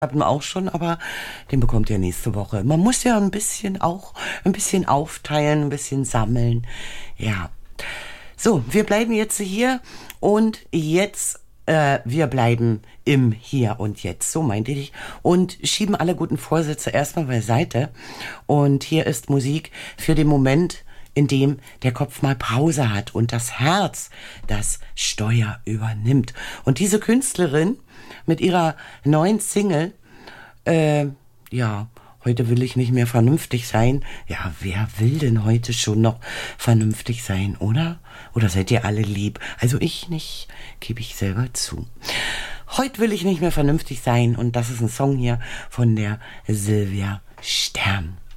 Hatten wir auch schon, aber den bekommt ihr nächste Woche. Man muss ja ein bisschen aufteilen, ein bisschen sammeln. Ja. So, wir bleiben jetzt hier und wir bleiben im Hier und Jetzt, so meinte ich, und schieben alle guten Vorsätze erstmal beiseite. Und hier ist Musik für den Moment, in dem der Kopf mal Pause hat und das Herz das Steuer übernimmt. Und diese Künstlerin mit ihrer neuen Single, ja, heute will ich nicht mehr vernünftig sein. Ja, wer will denn heute schon noch vernünftig sein, oder? Oder seid ihr alle lieb? Also ich nicht, gebe ich selber zu. Heute will ich nicht mehr vernünftig sein und das ist ein Song hier von der Silvia Stern.